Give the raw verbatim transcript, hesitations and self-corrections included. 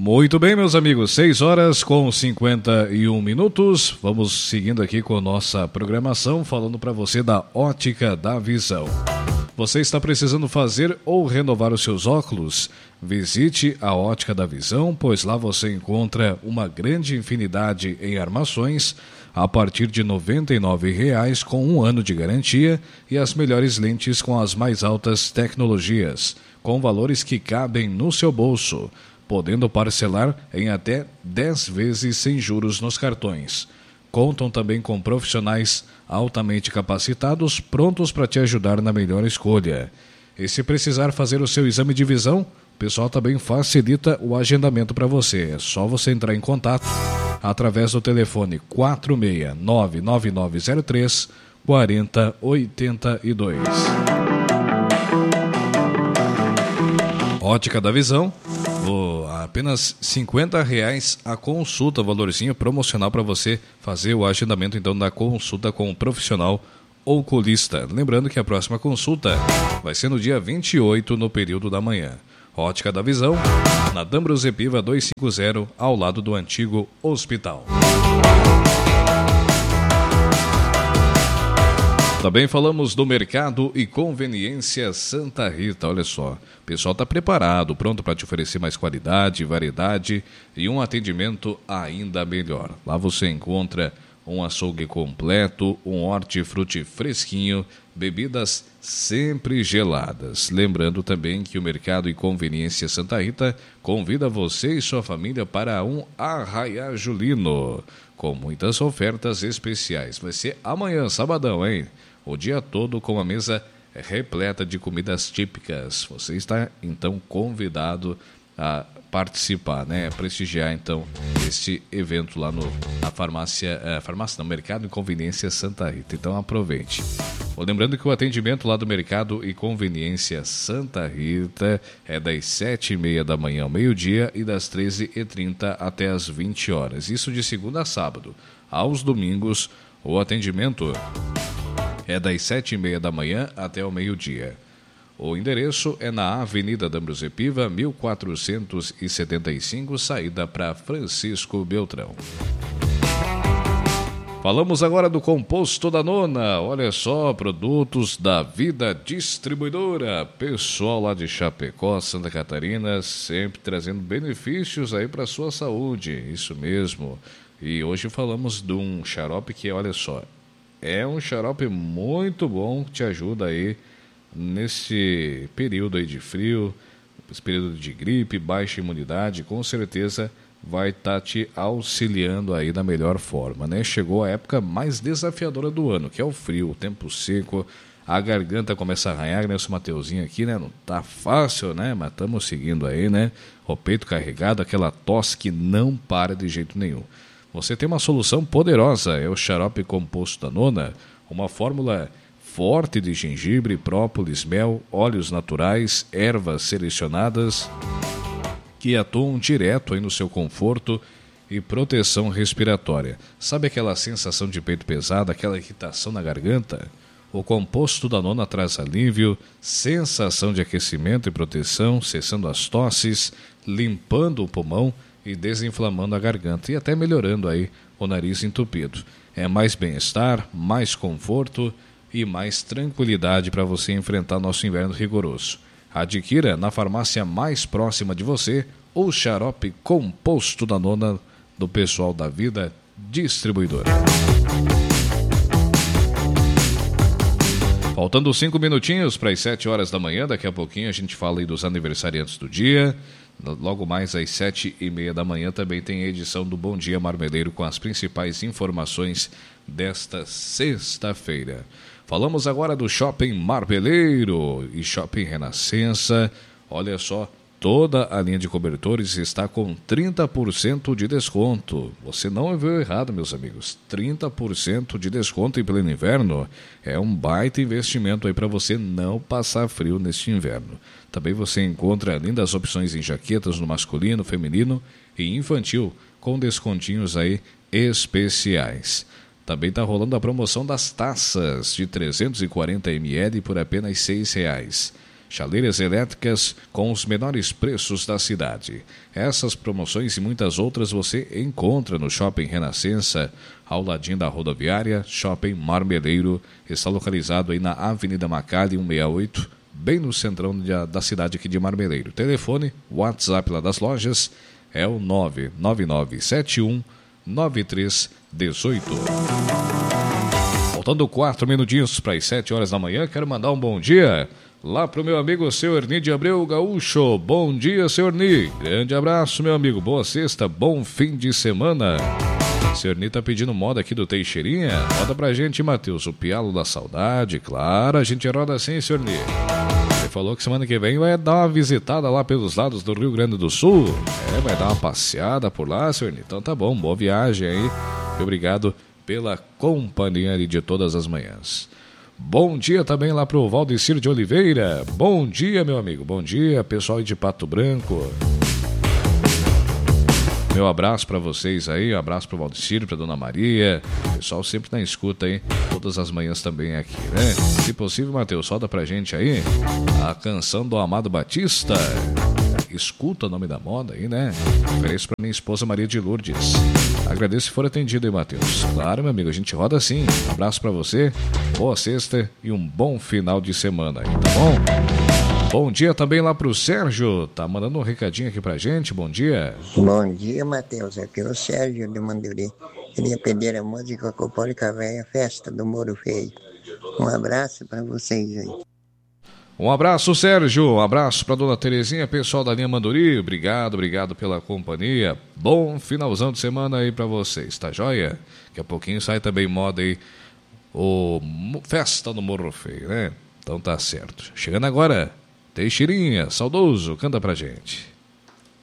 Muito bem, meus amigos, seis horas com cinquenta e um minutos. Vamos seguindo aqui com nossa programação, falando para você da Ótica da Visão. Você está precisando fazer ou renovar os seus óculos? Visite a Ótica da Visão, pois lá você encontra uma grande infinidade em armações a partir de noventa e nove reais com um ano de garantia e as melhores lentes com as mais altas tecnologias, com valores que cabem no seu bolso, podendo parcelar em até dez vezes sem juros nos cartões. Contam também com profissionais altamente capacitados, prontos para te ajudar na melhor escolha. E se precisar fazer o seu exame de visão, o pessoal também facilita o agendamento para você. É só você entrar em contato através do telefone quatro seis nove nove nove zero três quatro zero oito dois. Ótica da Visão, oh, apenas cinquenta reais a consulta, valorzinho promocional para você fazer o agendamento então da consulta com o profissional oculista. Lembrando que a próxima consulta vai ser no dia vinte e oito, no período da manhã. Ótica da Visão, na D'Ambrosio Epiva duzentos e cinquenta, ao lado do antigo hospital. Também falamos do Mercado e Conveniência Santa Rita. Olha só, o pessoal está preparado, pronto para te oferecer mais qualidade, variedade e um atendimento ainda melhor. Lá você encontra um açougue completo, um hortifruti fresquinho, bebidas sempre geladas. Lembrando também que o Mercado e Conveniência Santa Rita convida você e sua família para um Arraiá Julino, com muitas ofertas especiais. Vai ser amanhã, sabadão, hein? O dia todo com a mesa repleta de comidas típicas. Você está, então, convidado a participar, né? Prestigiar, então, este evento lá no, na farmácia, é, farmácia não, Mercado e Conveniência Santa Rita. Então, aproveite. Lembrando que o atendimento lá do Mercado e Conveniência Santa Rita é das sete e meia da manhã ao meio-dia e das treze e trinta até as vinte horas. Isso de segunda a sábado. Aos domingos, o atendimento é das sete e meia da manhã até o meio-dia. O endereço é na Avenida D'Ambrosio Epiva, mil quatrocentos e setenta e cinco, saída para Francisco Beltrão. Falamos agora do Composto da Nona. Olha só, produtos da Vida Distribuidora. Pessoal lá de Chapecó, Santa Catarina, sempre trazendo benefícios aí para a sua saúde. Isso mesmo. E hoje falamos de um xarope que, olha só, é um xarope muito bom que te ajuda aí nesse período aí de frio, esse período de gripe, baixa imunidade, com certeza vai estar tá te auxiliando aí da melhor forma, né? Chegou a época mais desafiadora do ano, que é o frio, o tempo seco, a garganta começa a arranhar, né? Esse Mateuzinho aqui, né? Não tá fácil, né? Mas estamos seguindo aí, né? O peito carregado, aquela tosse que não para de jeito nenhum. Você tem uma solução poderosa, é o xarope composto da Nona, uma fórmula forte de gengibre, própolis, mel, óleos naturais, ervas selecionadas que atuam direto aí no seu conforto e proteção respiratória. Sabe aquela sensação de peito pesado, aquela irritação na garganta? O composto da Nona traz alívio, sensação de aquecimento e proteção, cessando as tosses, limpando o pulmão e desinflamando a garganta e até melhorando aí o nariz entupido. É mais bem-estar, mais conforto e mais tranquilidade para você enfrentar nosso inverno rigoroso. Adquira na farmácia mais próxima de você o xarope composto da Nona do pessoal da Vida Distribuidora. Faltando cinco minutinhos para as sete horas da manhã, daqui a pouquinho a gente fala aí dos aniversariantes do dia. Logo mais às sete e meia da manhã também tem a edição do Bom Dia Marmeleiro com as principais informações desta sexta-feira. Falamos agora do Shopping Marmeleiro e Shopping Renascença. Olha só, toda a linha de cobertores está com trinta por cento de desconto. Você não ouviu errado, meus amigos. trinta por cento de desconto em pleno inverno é um baita investimento aí para você não passar frio neste inverno. Também você encontra lindas opções em jaquetas no masculino, feminino e infantil, com descontinhos aí especiais. Também está rolando a promoção das taças de trezentos e quarenta mililitros por apenas seis reais. chaleiras elétricas com os menores preços da cidade. Essas promoções e muitas outras você encontra no Shopping Renascença, ao ladinho da rodoviária. Shopping Marmeleiro está localizado aí na Avenida Macali cento e sessenta e oito, bem no centrão da cidade aqui de Marmeleiro. Telefone, WhatsApp lá das lojas é o nove nove nove sete um nove três um oito. Faltando quatro minutinhos para as sete horas da manhã, quero mandar um bom dia lá pro meu amigo seu Erni de Abreu Gaúcho. Bom dia, seu Erni. Grande abraço, meu amigo. Boa sexta, bom fim de semana. Seu Erni tá pedindo moda aqui do Teixeirinha. Roda pra gente, Matheus, o Pialo da Saudade. Claro, a gente roda assim, seu Erni. Ele falou que semana que vem vai dar uma visitada lá pelos lados do Rio Grande do Sul. É, vai dar uma passeada por lá, seu Erni. Então tá bom, boa viagem aí. Obrigado pela companhia de todas as manhãs. Bom dia também lá pro Valdecir de Oliveira. Bom dia, meu amigo. Bom dia, pessoal de Pato Branco. Meu abraço para vocês aí, um abraço pro Valdecir, pra Dona Maria. Pessoal sempre na escuta aí, todas as manhãs também aqui, né? Se possível, Matheus, solta pra gente aí a canção do Amado Batista. Escuta o nome da moda aí, né? Ofereço pra minha esposa Maria de Lourdes. Agradeço se for atendido aí, Matheus. Claro, meu amigo, a gente roda assim. Um abraço pra você, boa sexta e um bom final de semana aí, tá bom? Bom dia também lá pro Sérgio, tá mandando um recadinho aqui pra gente, bom dia. Bom dia, Matheus, aqui é o Sérgio de Manduri. Queria pedir a música Copólica Velha, Festa do Moro Feio. Um abraço pra vocês aí. Um abraço, Sérgio, um abraço pra Dona Terezinha, pessoal da linha Manduri, obrigado, obrigado pela companhia. Bom finalzão de semana aí pra vocês, tá joia? Daqui a pouquinho sai também moda aí, o Festa do Morro Feio, né? Então tá certo. Chegando agora, Teixeirinha, saudoso, canta pra gente.